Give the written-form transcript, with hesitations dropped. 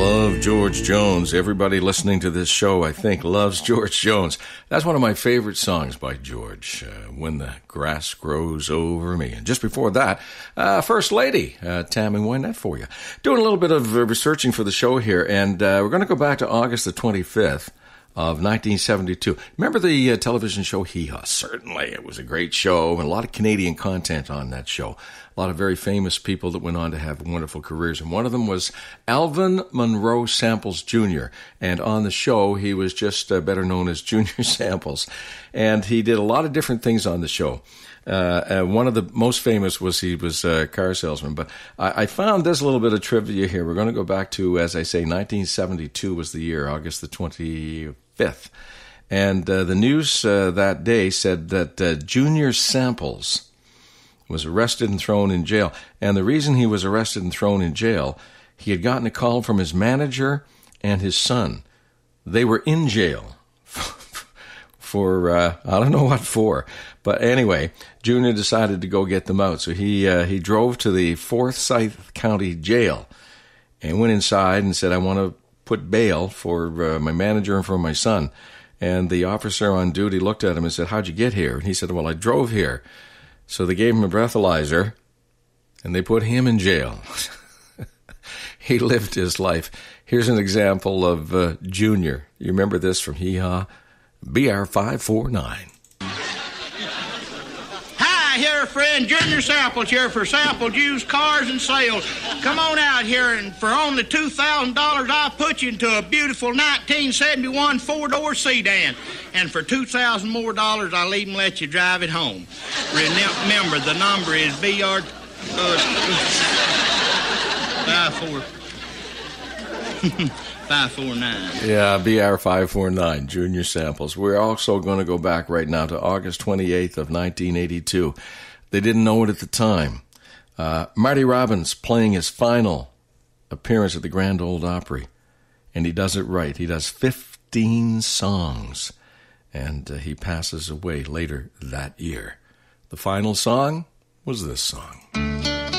love George Jones. Everybody listening to this show, I think, loves George Jones. That's one of my favorite songs by George, When the Grass Grows Over Me. And just before that, First Lady, Tammy Wynette for you. Doing a little bit of researching for the show here, and we're going to go back to August the 25th. Of 1972. Remember the television show Hee Haw? Certainly. It was a great show and a lot of Canadian content on that show. A lot of very famous people that went on to have wonderful careers. And one of them was Alvin Monroe Samples Jr. And on the show, he was just better known as Junior Samples. And he did a lot of different things on the show. One of the most famous was he was a car salesman. But I found this little bit of trivia here. We're going to go back to, as I say, 1972 was the year, August the 25th. And the news that day said that Junior Samples was arrested and thrown in jail. And the reason he was arrested and thrown in jail, he had gotten a call from his manager and his son. They were in jail for, I don't know what for. But anyway, Junior decided to go get them out. So he drove to the Forsyth County Jail and went inside and said, I want to put bail for my manager and for my son. And the officer on duty looked at him and said, how'd you get here? And he said, well, I drove here. So they gave him a breathalyzer and they put him in jail. He lived his life. Here's an example of Junior. You remember this from Hee Haw? BR 549. Hi, here, friend. Junior Samples here for Sample Used Cars and Sales. Come on out here, and for only $2,000, I'll put you into a beautiful 1971 four-door sedan. And for $2,000 more, I'll even let you drive it home. Remember, the number is BR 549. Yeah, BR 549, Junior Samples. We're also going to go back right now to August 28th of 1982. They didn't know it at the time. Marty Robbins playing his final appearance at the Grand Ole Opry. And he does it right. He does 15 songs. And he passes away later that year. The final song was this song.